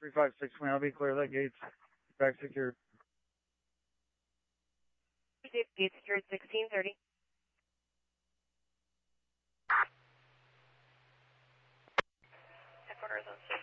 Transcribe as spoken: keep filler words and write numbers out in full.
three five six, I'll be clear. That gate's back secured. Gate secured sixteen thirty. Headquarters on six